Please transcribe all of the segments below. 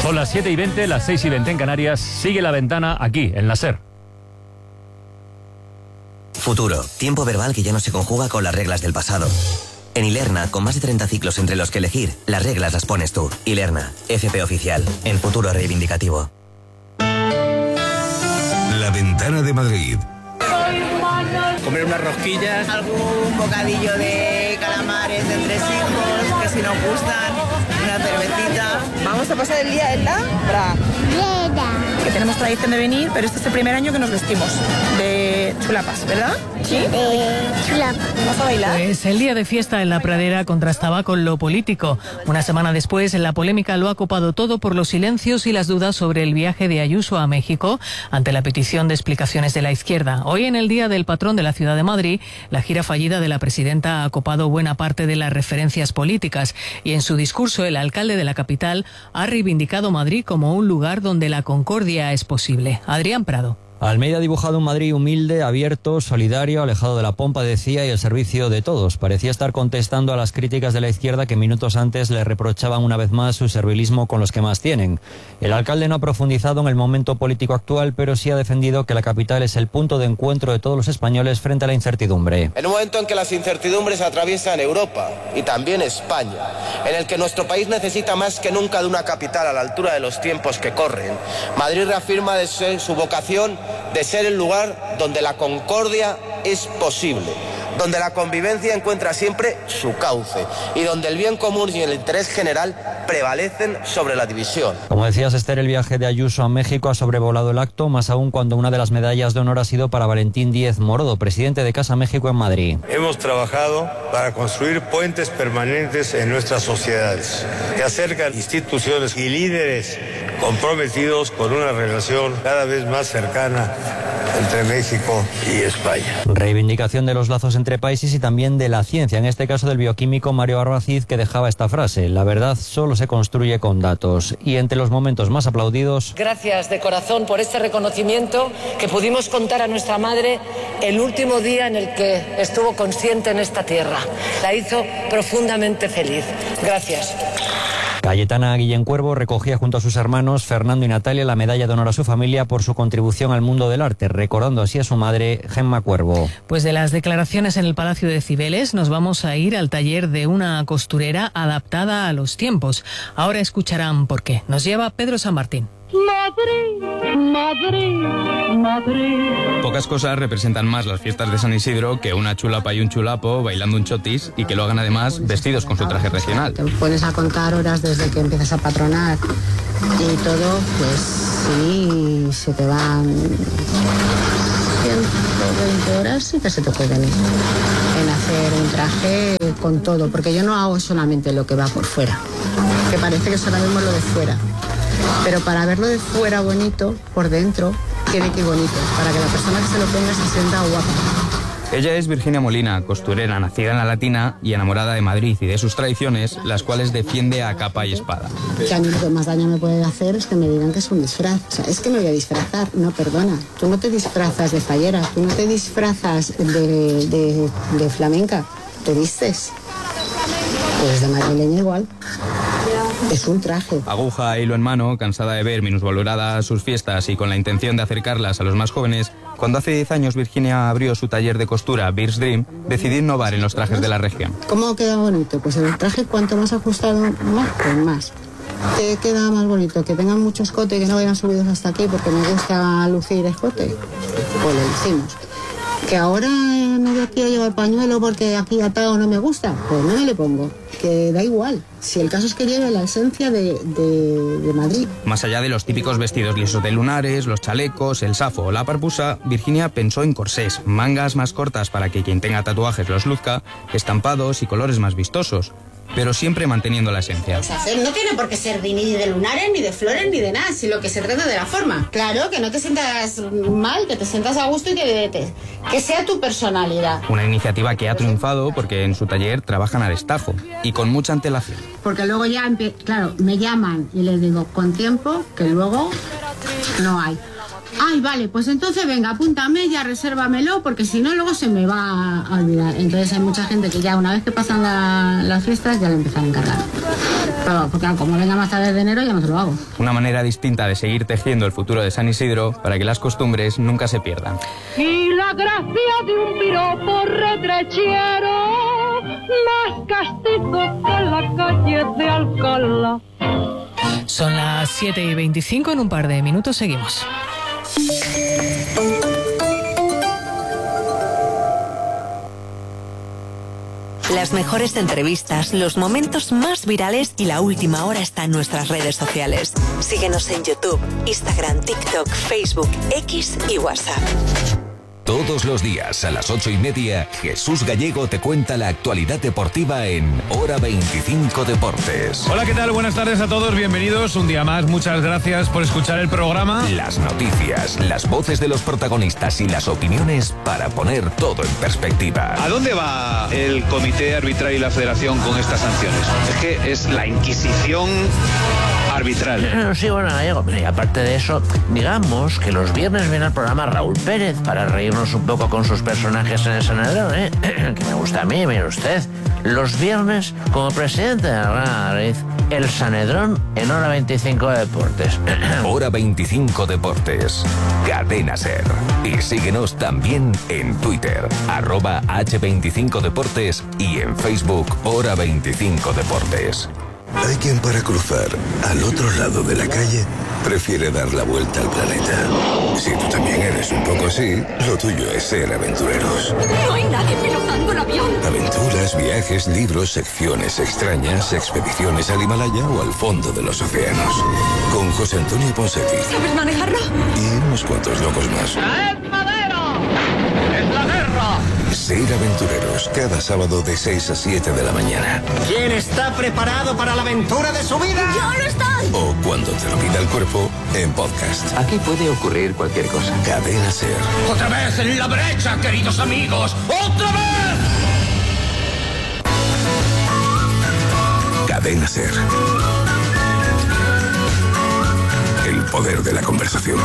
Son las 7:20, las 6:20 en Canarias. Sigue La Ventana aquí, en la SER. Futuro, tiempo verbal que ya no se conjuga con las reglas del pasado. En Ilerna, con más de 30 ciclos entre los que elegir, las reglas las pones tú. Ilerna, FP oficial, el futuro reivindicativo. La Ventana de Madrid. Comer unas rosquillas, algún bocadillo de calamares de entresijos, que si nos gustan, una cervecita. Vamos a pasar el día en la Breda. Que tenemos tradición de venir, pero este es el primer año que nos vestimos de chulapas, ¿verdad? ¿Sí? Chulapas. ¿Vamos a bailar? Pues el día de fiesta en la Pradera contrastaba con lo político. Una semana después, la polémica lo ha copado todo por los silencios y las dudas sobre el viaje de Ayuso a México ante la petición de explicaciones de la izquierda. Hoy, en el Día del Patrón de la Ciudad de Madrid, la gira fallida de la presidenta ha copado buena parte de las referencias políticas y en su discurso el alcalde de la capital ha reivindicado Madrid como un lugar donde la concordia es posible. Adrián Prado. Almeida ha dibujado un Madrid humilde, abierto, solidario, alejado de la pompa, decía, y el servicio de todos. Parecía estar contestando a las críticas de la izquierda que minutos antes le reprochaban una vez más su servilismo con los que más tienen. El alcalde no ha profundizado en el momento político actual, pero sí ha defendido que la capital es el punto de encuentro de todos los españoles frente a la incertidumbre. En un momento en que las incertidumbres atraviesan Europa y también España, en el que nuestro país necesita más que nunca de una capital a la altura de los tiempos que corren, Madrid reafirma su vocación de ser el lugar donde la concordia es posible, donde la convivencia encuentra siempre su cauce y donde el bien común y el interés general prevalecen sobre la división. Como decías, Esther, el viaje de Ayuso a México ha sobrevolado el acto, más aún cuando una de las medallas de honor ha sido para Valentín Díez Morodo, presidente de Casa México en Madrid. Hemos trabajado para construir puentes permanentes en nuestras sociedades que acercan instituciones y líderes comprometidos con una relación cada vez más cercana entre México y España. Reivindicación de los lazos entre países y también de la ciencia, en este caso del bioquímico Mario Barbacid, que dejaba esta frase: la verdad solo se construye con datos. Y entre los momentos más aplaudidos... Gracias de corazón por este reconocimiento que pudimos contar a nuestra madre el último día en el que estuvo consciente en esta tierra. La hizo profundamente feliz. Gracias. Cayetana Guillén Cuervo recogía junto a sus hermanos Fernando y Natalia la medalla de honor a su familia por su contribución al mundo del arte, recordando así a su madre, Gemma Cuervo. Pues de las declaraciones en el Palacio de Cibeles nos vamos a ir al taller de una costurera adaptada a los tiempos. Ahora escucharán por qué. Nos lleva Pedro San Martín. Madrid, Madrid, Madrid. Pocas cosas representan más las fiestas de San Isidro que una chulapa y un chulapo bailando un chotis y que lo hagan además vestidos con su traje regional. Te pones a contar horas desde que empiezas a patronar y todo, pues sí, se te van 120 horas, sí que se te pueden ir en hacer un traje con todo, porque yo no hago solamente lo que va por fuera, que parece que solo vemos lo de fuera. Pero para verlo de fuera bonito, por dentro, tiene que ir bonito, para que la persona que se lo ponga se sienta guapa. Ella es Virginia Molina, costurera nacida en La Latina y enamorada de Madrid y de sus tradiciones, las cuales defiende a capa y espada. Que a mí lo que más daño me puede hacer es que me digan que es un disfraz. O sea, es que me voy a disfrazar. No, perdona. Tú no te disfrazas de fallera, tú no te disfrazas de flamenca. Te vistes. Pues de madrileña igual. Es un traje. Aguja, hilo en mano, cansada de ver minusvaloradas sus fiestas y con la intención de acercarlas a los más jóvenes, cuando hace 10 años Virginia abrió su taller de costura, Bir's Dream, decidió innovar en los trajes de la región. ¿Cómo queda bonito? Pues el traje cuanto más ajustado, más, pues más. Te queda más bonito, que tengan mucho escote, que no vayan subidos hasta aquí, porque me gusta lucir escote. Pues lo lucimos. Que ahora me voy aquí a llevar pañuelo porque aquí atado no me gusta, pues no me le pongo, que da igual. Si el caso es que lleve la esencia de Madrid. Más allá de los típicos vestidos lisos de lunares, los chalecos, el safo o la parpusa, Virginia pensó en corsés, mangas más cortas para que quien tenga tatuajes los luzca, estampados y colores más vistosos, pero siempre manteniendo la esencia. No tiene por qué ser ni de lunares, ni de flores, ni de nada, si lo que se trata de la forma. Claro, que no te sientas mal, que te sientas a gusto y que sea tu personalidad. Una iniciativa que ha triunfado porque en su taller trabajan a destajo y con mucha antelación. Porque luego ya, claro, me llaman y les digo con tiempo, que luego no hay. Ay, vale, pues entonces venga, apúntame, ya resérvamelo, porque si no luego se me va a olvidar. Entonces hay mucha gente que ya una vez que pasan las fiestas ya le empiezan a encargar. Claro, porque como venga más tarde de enero ya no se lo hago. Una manera distinta de seguir tejiendo el futuro de San Isidro para que las costumbres nunca se pierdan. Y la gracia de un piropo retrechero, más castizo que la calle de Alcalá. Son las 7:25, en un par de minutos seguimos. Las mejores entrevistas, los momentos más virales y la última hora está en nuestras redes sociales. Síguenos en YouTube, Instagram, TikTok, Facebook, X y WhatsApp. Todos los días a las 8:30, Jesús Gallego te cuenta la actualidad deportiva en Hora 25 Deportes. Hola, ¿qué tal? Buenas tardes a todos, bienvenidos un día más. Muchas gracias por escuchar el programa. Las noticias, las voces de los protagonistas y las opiniones para poner todo en perspectiva. ¿A dónde va el comité arbitral y la federación con estas sanciones? Es que es la Inquisición arbitral. Sí, bueno, Gallego, y aparte de eso, digamos que los viernes viene al programa Raúl Pérez para reírnos un poco con sus personajes en el Sanedrón, que me gusta a mí, mire usted. Los viernes, como presidente de la Real Madrid, el Sanedrón en Hora 25 Deportes. Hora 25 Deportes, Cadena SER. Y síguenos también en Twitter, @H25Deportes y en Facebook, Hora 25 Deportes. Hay quien para cruzar al otro lado de la calle prefiere dar la vuelta al planeta. Si tú también eres un poco así, lo tuyo es ser aventureros. No hay nadie pilotando el avión. Aventuras, viajes, libros, secciones extrañas, expediciones al Himalaya o al fondo de los océanos. Con José Antonio Ponseti. ¿Sabes manejarlo? Y unos cuantos locos más. ¡Es madera! ¡Es la guerra! Ser aventureros, cada sábado de 6 a 7 de la mañana. ¿Quién está preparado para la aventura de su vida? ¡Yo no estoy! O cuando te lo pida el cuerpo, en podcast. Aquí puede ocurrir cualquier cosa. Cadena SER. ¡Otra vez en la brecha, queridos amigos! ¡Otra vez! Cadena SER. El poder de la conversación.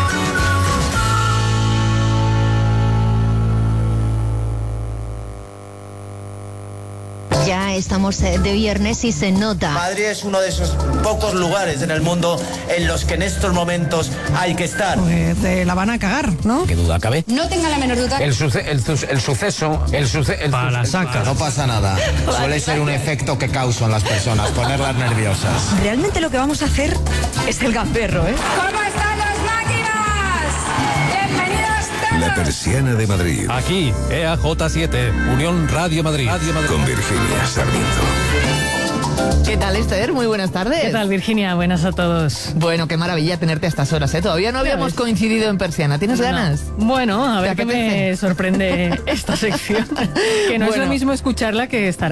Ya estamos de viernes y se nota. Madrid es uno de esos pocos lugares en el mundo en los que en estos momentos hay que estar. Pues te la van a cagar, ¿no? ¿Qué duda cabe? No tenga la menor duda. El suceso... Para la saca. No pasa nada. Suele ser un efecto que causan las personas, ponerlas nerviosas. Realmente lo que vamos a hacer es el gamberro, ¿eh? ¿Cómo están las máquinas? Bienvenidos todos. La Persiana de Madrid. Aquí, EAJ7, Unión Radio Madrid. Con Virginia Sarmiento. ¿Qué tal, Esther? Muy buenas tardes. ¿Qué tal, Virginia? Buenas a todos. Bueno, qué maravilla tenerte a estas horas, ¿eh? Todavía no habíamos coincidido en Persiana. ¿Tienes ganas? Bueno, a ver qué me sorprende esta sección. Que no es lo mismo escucharla que estar